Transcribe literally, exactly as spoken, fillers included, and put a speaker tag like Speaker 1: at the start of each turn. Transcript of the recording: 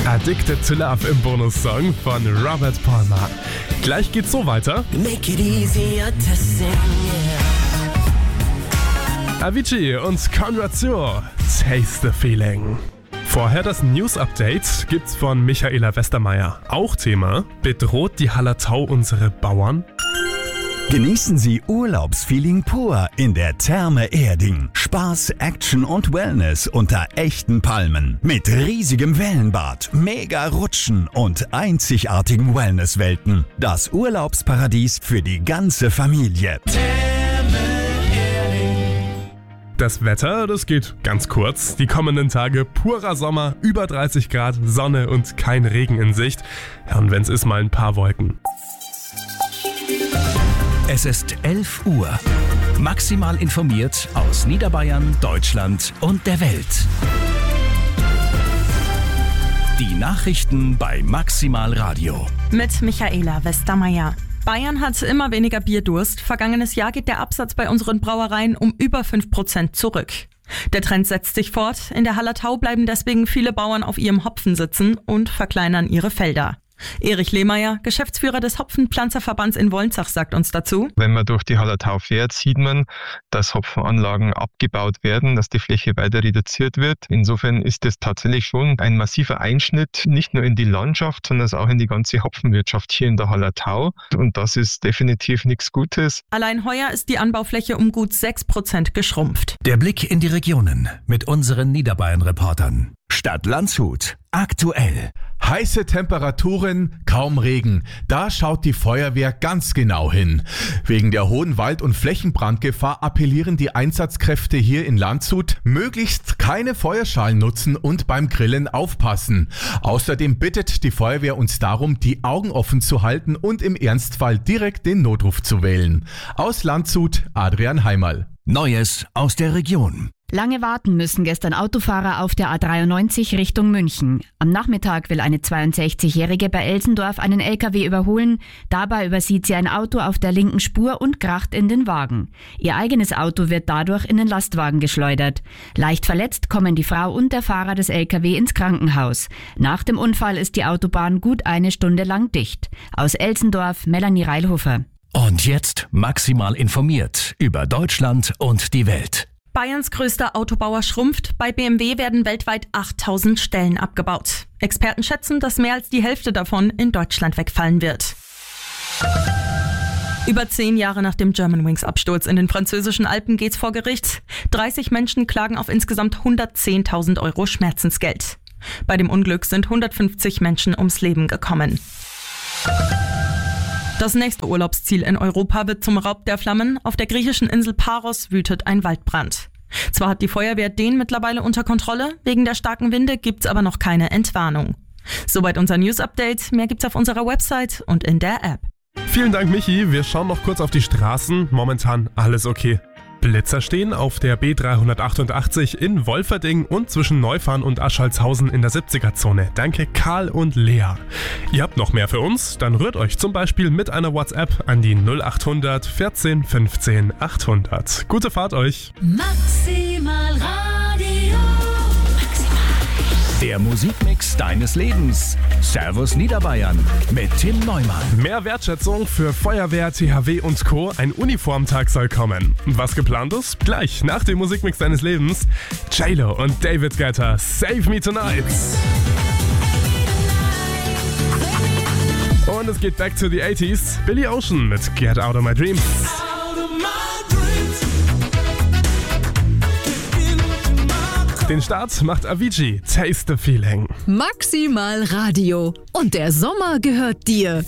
Speaker 1: Addicted to Love im Bonussong von Robert Palmer. Gleich geht's so weiter.
Speaker 2: Make it easier to sing, yeah.
Speaker 1: Avicii und Conrad-Zur, Taste the Feeling. Vorher das News-Update gibt's von Michaela Westermeier. Auch Thema: Bedroht die Hallertau unsere Bauern?
Speaker 3: Genießen Sie Urlaubsfeeling pur in der Therme Erding. Spaß, Action und Wellness unter echten Palmen. Mit riesigem Wellenbad, mega Rutschen und einzigartigen Wellnesswelten. Das Urlaubsparadies für die ganze Familie.
Speaker 1: Das Wetter, das geht ganz kurz. Die kommenden Tage purer Sommer, über dreißig Grad, Sonne und kein Regen in Sicht. Ja, und wenn's ist, mal ein paar Wolken.
Speaker 4: Es ist elf Uhr. Maximal informiert aus Niederbayern, Deutschland und der Welt. Die Nachrichten bei Maximal Radio.
Speaker 5: Mit Michaela Westermeier. Bayern hat immer weniger Bierdurst. Vergangenes Jahr geht der Absatz bei unseren Brauereien um über fünf Prozent zurück. Der Trend setzt sich fort. In der Hallertau bleiben deswegen viele Bauern auf ihrem Hopfen sitzen und verkleinern ihre Felder. Erich Lehmeier, Geschäftsführer des Hopfenpflanzerverbands in Wolnzach, sagt uns dazu:
Speaker 6: Wenn man durch die Hallertau fährt, sieht man, dass Hopfenanlagen abgebaut werden, dass die Fläche weiter reduziert wird. Insofern ist es tatsächlich schon ein massiver Einschnitt, nicht nur in die Landschaft, sondern auch in die ganze Hopfenwirtschaft hier in der Hallertau. Und das ist definitiv nichts Gutes.
Speaker 5: Allein heuer ist die Anbaufläche um gut sechs Prozent geschrumpft.
Speaker 4: Der Blick in die Regionen mit unseren Niederbayern-Reportern. Stadt Landshut. Aktuell.
Speaker 7: Heiße Temperaturen, kaum Regen. Da schaut die Feuerwehr ganz genau hin. Wegen der hohen Wald- und Flächenbrandgefahr appellieren die Einsatzkräfte hier in Landshut, möglichst keine Feuerschalen nutzen und beim Grillen aufpassen. Außerdem bittet die Feuerwehr uns darum, die Augen offen zu halten und im Ernstfall direkt den Notruf zu wählen. Aus Landshut, Adrian Heimerl.
Speaker 4: Neues aus der Region.
Speaker 8: Lange warten müssen gestern Autofahrer auf der A dreiundneunzig Richtung München. Am Nachmittag will eine zweiundsechzigjährige bei Elsendorf einen L K W überholen. Dabei übersieht sie ein Auto auf der linken Spur und kracht in den Wagen. Ihr eigenes Auto wird dadurch in den Lastwagen geschleudert. Leicht verletzt kommen die Frau und der Fahrer des L K W ins Krankenhaus. Nach dem Unfall ist die Autobahn gut eine Stunde lang dicht. Aus Elsendorf, Melanie Reilhofer.
Speaker 4: Und jetzt maximal informiert über Deutschland und die Welt.
Speaker 5: Bayerns größter Autobauer schrumpft. Bei B M W werden weltweit achttausend Stellen abgebaut. Experten schätzen, dass mehr als die Hälfte davon in Deutschland wegfallen wird. Über zehn Jahre nach dem Germanwings-Absturz in den französischen Alpen geht's vor Gericht. dreißig Menschen klagen auf insgesamt hundertzehntausend Euro Schmerzensgeld. Bei dem Unglück sind hundertfünfzig Menschen ums Leben gekommen. Das nächste Urlaubsziel in Europa wird zum Raub der Flammen. Auf der griechischen Insel Paros wütet ein Waldbrand. Zwar hat die Feuerwehr den mittlerweile unter Kontrolle, wegen der starken Winde gibt's aber noch keine Entwarnung. Soweit unser News-Update. Mehr gibt's auf unserer Website und in der App.
Speaker 1: Vielen Dank, Michi. Wir schauen noch kurz auf die Straßen. Momentan alles okay. Blitzer stehen auf der B dreihundertachtundachtzig in Wolferding und zwischen Neufahren und Aschaltshausen in der siebziger-Zone. Danke Karl und Lea. Ihr habt noch mehr für uns? Dann rührt euch zum Beispiel mit einer WhatsApp an die null achthundert vierzehn fünfzehn achthundert. Gute Fahrt euch!
Speaker 2: Maximal Radio.
Speaker 4: Der Musikmix deines Lebens. Servus Niederbayern mit Tim Neumann.
Speaker 1: Mehr Wertschätzung für Feuerwehr, T H W und Co. Ein Uniformtag soll kommen. Was geplant ist? Gleich nach dem Musikmix deines Lebens. J-Lo und David Guetta, Save Me Tonight. Und es geht back to the eighties. Billy Ocean mit Get Out of My Dreams. Den Start macht Avicii, Taste the Feeling.
Speaker 9: Maximal Radio. Und der Sommer gehört dir.